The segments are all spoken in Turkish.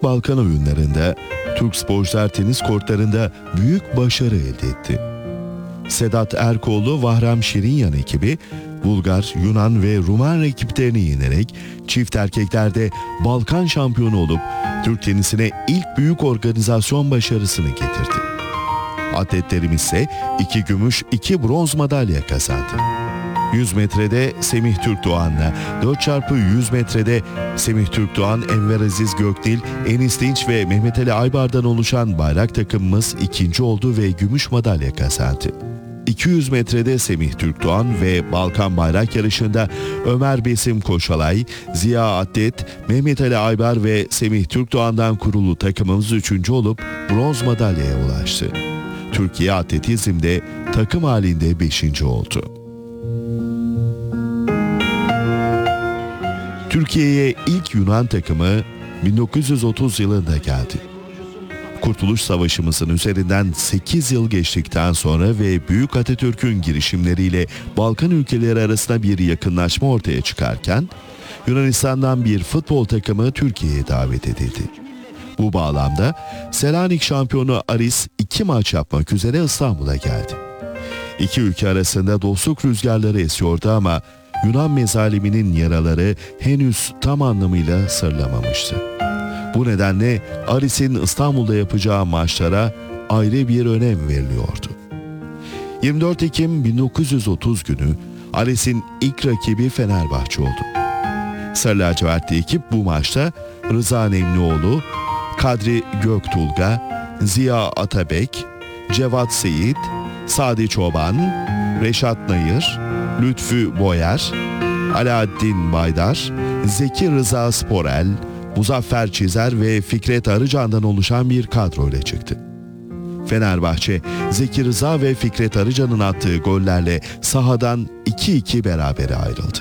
Büyük Balkan oyunlarında Türk sporcular tenis kortlarında büyük başarı elde etti. Sedat Erkoğlu, Vahram Şirinyan ekibi Bulgar, Yunan ve Rumen rakiplerini yenerek çift erkeklerde Balkan şampiyonu olup Türk tenisine ilk büyük organizasyon başarısını getirdi. Atletlerimiz ise 2 gümüş, 2 bronz madalya kazandı. 100 metrede Semih Türkdoğan'la, 4x100 metrede Semih Türkdoğan, Enver Aziz Göknil, Enis Dinç ve Mehmet Ali Aybar'dan oluşan bayrak takımımız ikinci oldu ve gümüş madalya kazandı. 200 metrede Semih Türkdoğan ve Balkan bayrak yarışında Ömer Besim Koşalay, Ziya Atlet, Mehmet Ali Aybar ve Semih Türkdoğan'dan kurulu takımımız 3. olup bronz madalyaya ulaştı. Türkiye atletizmde takım halinde 5. oldu. Türkiye'ye ilk Yunan takımı 1930 yılında geldi. Kurtuluş Savaşımızın üzerinden 8 yıl geçtikten sonra ve Büyük Atatürk'ün girişimleriyle Balkan ülkeleri arasında bir yakınlaşma ortaya çıkarken, Yunanistan'dan bir futbol takımı Türkiye'ye davet edildi. Bu bağlamda Selanik şampiyonu Aris 2 maç yapmak üzere İstanbul'a geldi. İki ülke arasında dostluk rüzgarları esiyordu ama Yunan mezaliminin yaraları henüz tam anlamıyla sırlamamıştı. Bu nedenle Aris'in İstanbul'da yapacağı maçlara ayrı bir önem veriliyordu. 24 Ekim 1930 günü Aris'in ilk rakibi Fenerbahçe oldu. Sarı lacivertli ekip bu maçta Rıza Nemlioğlu, Kadri Göktulga, Ziya Atabek, Cevat Seyit, Sadi Çoban, Reşat Nayır, Lütfü Boyer, Alaaddin Baydar, Zeki Rıza Sporel, Muzaffer Çizer ve Fikret Arıcan'dan oluşan bir kadroyla çıktı. Fenerbahçe, Zeki Rıza ve Fikret Arıcan'ın attığı gollerle sahadan 2-2 berabere ayrıldı.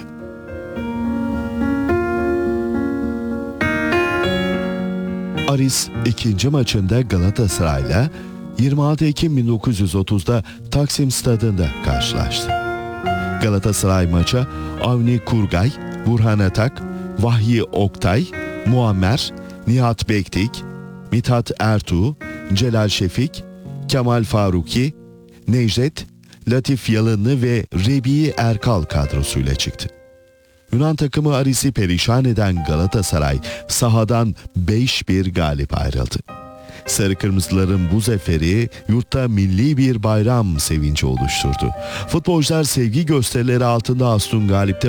Aris ikinci maçında Galatasaray'la 26 Ekim 1930'da Taksim Stadı'nda karşılaştı. Galatasaray maça Avni Kurgay, Burhan Atak, Vahyi Oktay, Muammer, Nihat Bektik, Mithat Ertuğ, Celal Şefik, Kemal Faruki, Necdet, Latif Yalınlı ve Rebi Erkal kadrosuyla çıktı. Yunan takımı Aris'i perişan eden Galatasaray sahadan 5-1 galip ayrıldı. Sarı Kırmızıların bu zaferi yurtta milli bir bayram sevinci oluşturdu. Futbolcular sevgi gösterileri altında Aston Galip'te